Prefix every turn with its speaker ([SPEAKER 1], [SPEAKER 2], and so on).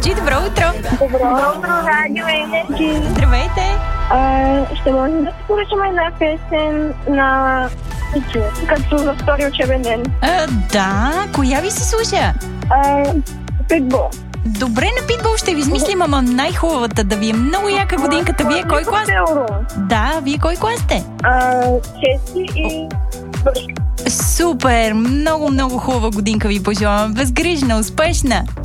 [SPEAKER 1] Енерджи, добро утро!
[SPEAKER 2] Добро радио Енерджи.
[SPEAKER 1] Здравейте!
[SPEAKER 2] Ще можем да си поръчаме една песен на Пичо, като за втори учебен ден.
[SPEAKER 1] Да, коя ви се слуша?
[SPEAKER 2] Питбул.
[SPEAKER 1] Добре, на Питбул ще ви измислим, ама най-хубавата, да ви е много яка годинката. Вие кой клас? Да, вие кой клас сте?
[SPEAKER 2] Шести и бърши.
[SPEAKER 1] Супер! Много, много хубава годинка ви пожелавам. Безгрижна, успешна!